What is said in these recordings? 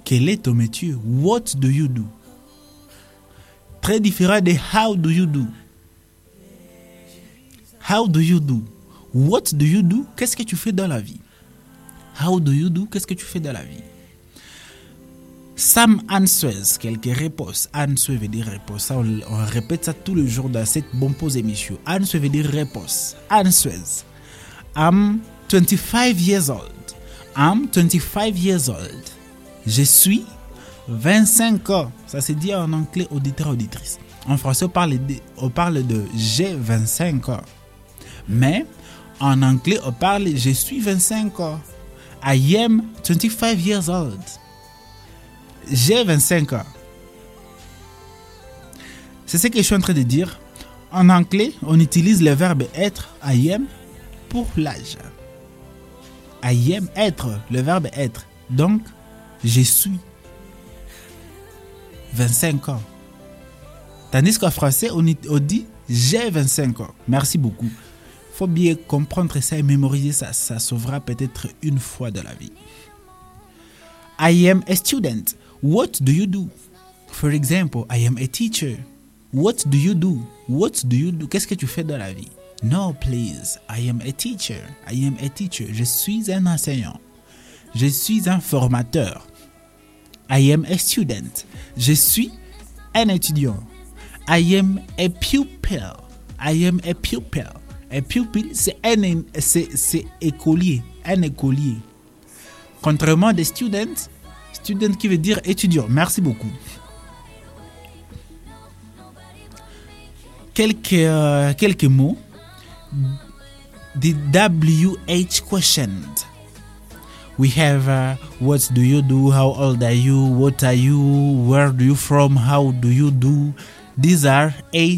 Quel est ton métier? What do you do? Très différent de how do you do. How do you do? What do you do? Qu'est-ce que tu fais dans la vie? How do you do? Qu'est-ce que tu fais dans la vie? Some answers, quelques réponses. Answer veut dire réponse. Ça, on répète ça tous les jours dans cette bonne pause émission. Answer veut dire réponse. Answers. I'm 25 years old. I'm 25 years old. Je suis 25 ans. Ça se dit en anglais auditeur auditrice. En français, on parle de j'ai 25 ans. Mais en anglais, on parle je suis 25 ans. I am 25 years old. J'ai 25 ans. C'est ce que je suis en train de dire. En anglais, on utilise le verbe être, I am, pour l'âge. I am, être, le verbe être. Donc, je suis 25 ans. Tandis qu'en français, on dit j'ai 25 ans. Merci beaucoup. Il faut bien comprendre ça et mémoriser ça. Ça sauvera peut-être une fois de la vie. I am a student. What do you do? For example, I am a teacher. What do you do? What do you do? Qu'est-ce que tu fais dans la vie? No, please. I am a teacher. I am a teacher. Je suis un enseignant. Je suis un formateur. I am a student. Je suis un étudiant. I am a pupil. I am a pupil. Un pupil, c'est écolier. Un écolier. Contrairement des students, student qui veut dire étudiant. Merci beaucoup. Quelques mots. The WH questions. We have what do you do? How old are you? What are you? Where do you from? How do you do? These are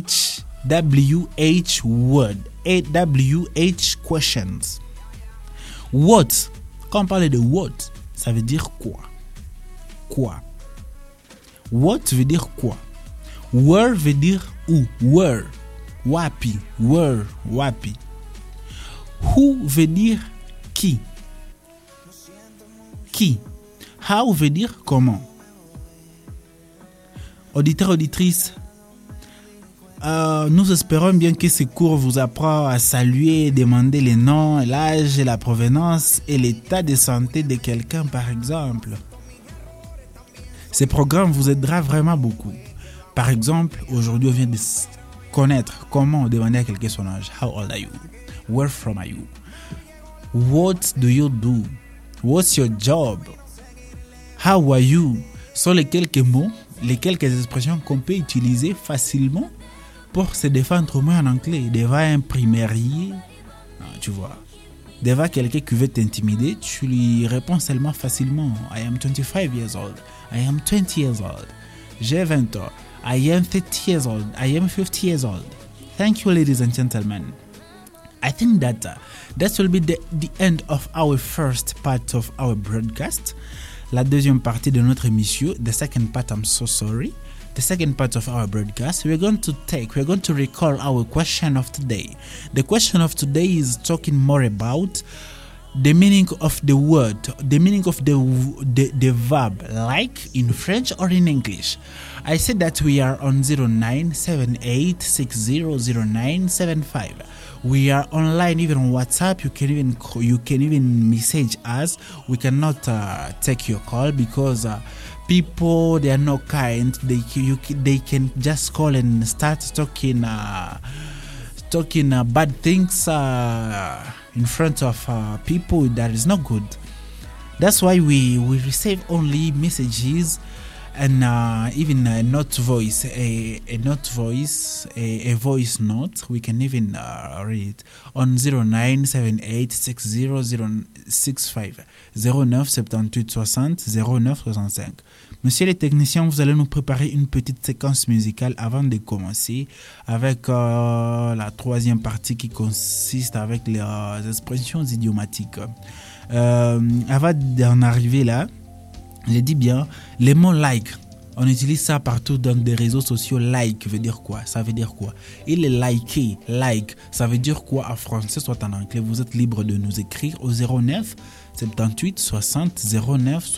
HWH word. HWH questions. What? Quand on parle de what, ça veut dire quoi? Quoi? What veut dire quoi? Where veut dire où? Where? Wapi? Where? Wapi? Who veut dire qui? Qui? How veut dire comment? Auditeurs, auditrices, nous espérons bien que ce cours vous apprend à saluer, demander les noms, l'âge, la provenance et l'état de santé de quelqu'un, par exemple. Ce programme vous aidera vraiment beaucoup. Par exemple, aujourd'hui, on vient de connaître comment demander à quelqu'un son âge. How old are you? Where from are you? What do you do? What's your job? How are you? Sont les quelques mots, les quelques expressions qu'on peut utiliser facilement pour se défendre au moins en anglais. Devant un primérier, tu vois. Devant quelqu'un qui veut t'intimider, tu lui réponds seulement facilement. I am 25 years old. I am 20 years old. J'ai 20 ans. I am 30 years old. I am 50 years old. Thank you, ladies and gentlemen. I think that will be the end of our first part of our broadcast. La deuxième partie de notre émission. The second part, I'm so sorry. The second part of our broadcast, we're going to recall our question of today. The question of today is talking more about the meaning of the word, the meaning of the verb, like in French or in English. I said that we are on 0978600975. We are online, even on WhatsApp. You can even message us. We cannot take your call because people, they are not kind. They can just call and start talking bad things in front of people. That is not good. That's why we receive only messages and even a voice note. We can even read it on 0978600965 0978600965. Monsieur les techniciens, vous allez nous préparer une petite séquence musicale avant de commencer avec la troisième partie qui consiste avec les expressions idiomatiques. Avant d'en arriver là, je dis bien, les mots like, on utilise ça partout dans des réseaux sociaux. Like veut dire quoi? Ça veut dire quoi? Et les liker, like, ça veut dire quoi en français, soit en anglais? Vous êtes libre de nous écrire au 09 78 60 09